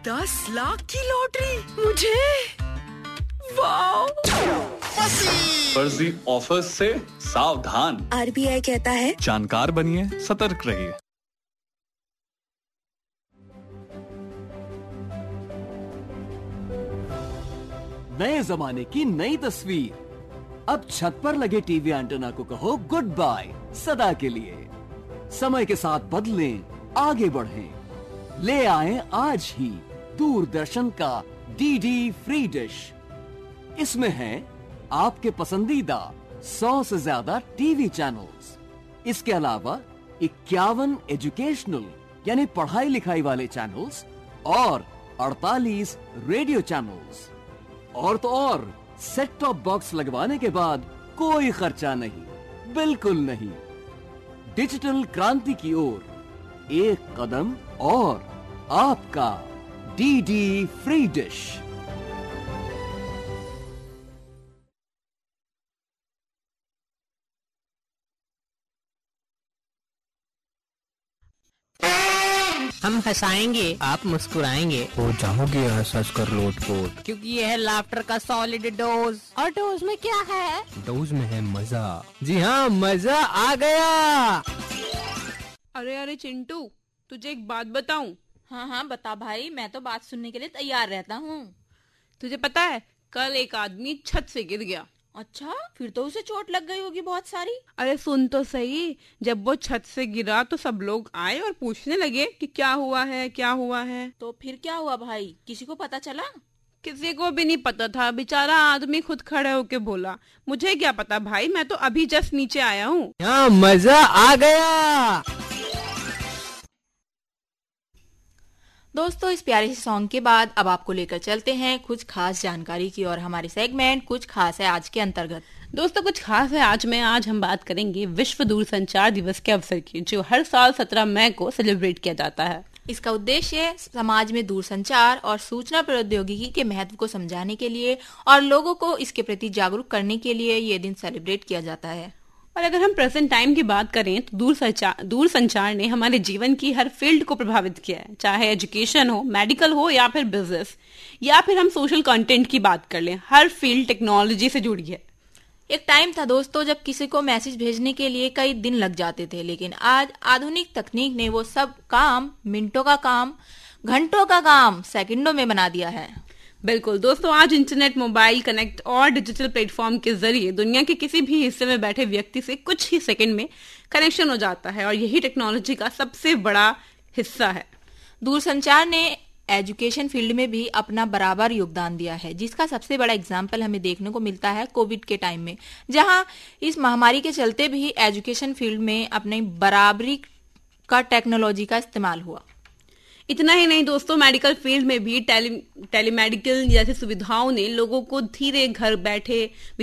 10 लाख की लॉटरी मुझे, वाह। फर्जी ऑफर्स से सावधान। RBI कहता है जानकार बनिए, सतर्क रहिए। नए जमाने की नई तस्वीर। अब छत पर लगे टीवी एंटेना को कहो गुड बाय सदा के लिए। समय के साथ बदलें, आगे बढ़ें। ले आएं आज ही दूरदर्शन का DD फ्री डिश। इसमें है आपके पसंदीदा 100 से ज्यादा टीवी चैनल्स। इसके अलावा 51 एजुकेशनल यानी पढ़ाई लिखाई वाले चैनल्स और 48 रेडियो चैनल्स। और तो और सेट टॉप बॉक्स लगवाने के बाद कोई खर्चा नहीं, बिल्कुल नहीं। डिजिटल क्रांति की ओर एक कदम और आपका DD फ्री डिश। हम हंसाएंगे, आप मुस्कुराएंगे, हो जाओगे हंस हंस कर लोटपोट, क्योंकि ये है लाफ्टर का सॉलिड डोज। और डोज में क्या है? डोज में है मजा। जी हाँ, मजा आ गया। अरे चिंटू, तुझे एक बात बताऊं? हाँ बता भाई, मैं तो बात सुनने के लिए तैयार रहता हूँ। तुझे पता है कल एक आदमी छत से गिर गया। अच्छा, फिर तो उसे चोट लग गई होगी बहुत सारी। अरे सुन तो सही, जब वो छत से गिरा तो सब लोग आए और पूछने लगे कि क्या हुआ है, क्या हुआ है। तो फिर क्या हुआ भाई, किसी को पता चला? किसी को भी नहीं पता था। बेचारा आदमी खुद खड़े होके बोला, मुझे क्या पता भाई, मैं तो अभी जस्ट नीचे आया हूँ। यहाँ मजा आ गया। दोस्तों, इस प्यारे से सॉन्ग के बाद अब आपको लेकर चलते हैं कुछ खास जानकारी की और हमारे सेगमेंट कुछ खास है आज के अंतर्गत। दोस्तों, कुछ खास है आज हम बात करेंगे विश्व दूरसंचार दिवस के अवसर की, जो हर साल 17 मई को सेलिब्रेट किया जाता है। इसका उद्देश्य समाज में दूरसंचार और सूचना प्रौद्योगिकी के महत्व को समझाने के लिए और लोगों को इसके प्रति जागरूक करने के लिए ये दिन सेलिब्रेट किया जाता है। और अगर हम प्रेजेंट टाइम की बात करें तो दूरसंचार ने हमारे जीवन की हर फील्ड को प्रभावित किया है, चाहे एजुकेशन हो, मेडिकल हो या फिर बिजनेस, या फिर हम सोशल कंटेंट की बात कर लें, हर फील्ड टेक्नोलॉजी से जुड़ी है। एक टाइम था दोस्तों जब किसी को मैसेज भेजने के लिए कई दिन लग जाते थे, लेकिन आज आधुनिक तकनीक ने वो सब काम मिनटों का काम, घंटों का काम सेकंडों में बना दिया है। बिल्कुल दोस्तों, आज इंटरनेट, मोबाइल कनेक्ट और डिजिटल प्लेटफॉर्म के जरिए दुनिया के किसी भी हिस्से में बैठे व्यक्ति से कुछ ही सेकंड में कनेक्शन हो जाता है और यही टेक्नोलॉजी का सबसे बड़ा हिस्सा है। दूरसंचार ने एजुकेशन फील्ड में भी अपना बराबर योगदान दिया है, जिसका सबसे बड़ा एग्जाम्पल हमें देखने को मिलता है कोविड के टाइम में, जहां इस महामारी के चलते भी एजुकेशन फील्ड में अपनी बराबरी का टेक्नोलॉजी का इस्तेमाल हुआ। इतना ही नहीं दोस्तों, मेडिकल फील्ड में भी टेलीमेडिकल जैसी सुविधाओं ने लोगों को धीरे घर बैठे